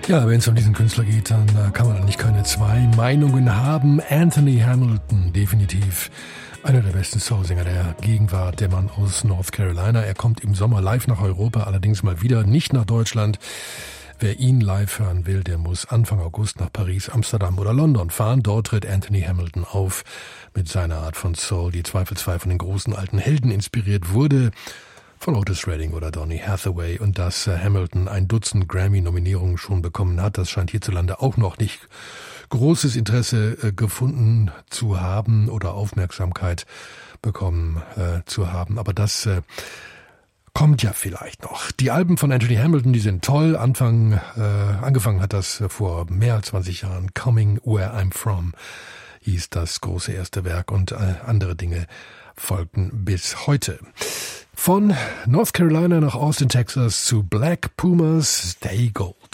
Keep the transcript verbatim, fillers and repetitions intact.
Ja, wenn es um diesen Künstler geht, dann äh, kann man nicht keine zwei Meinungen haben. Anthony Hamilton, definitiv einer der besten Soulsänger der Gegenwart, der Mann aus North Carolina. Er kommt im Sommer live nach Europa, allerdings mal wieder nicht nach Deutschland. Wer ihn live hören will, der muss Anfang August nach Paris, Amsterdam oder London fahren. Dort tritt Anthony Hamilton auf mit seiner Art von Soul, die zweifelsfrei von den großen alten Helden inspiriert wurde, von Otis Redding oder Donny Hathaway. Und dass Hamilton ein Dutzend Grammy-Nominierungen schon bekommen hat, das scheint hierzulande auch noch nicht großes Interesse äh, gefunden zu haben oder Aufmerksamkeit bekommen äh, zu haben. Aber das äh, kommt ja vielleicht noch. Die Alben von Anthony Hamilton, die sind toll. Anfang, äh, angefangen hat das vor mehr als zwanzig Jahren. Coming Where I'm From hieß das große erste Werk und äh, andere Dinge folgten bis heute. Von North Carolina nach Austin, Texas zu Black Pumas, Stay Gold.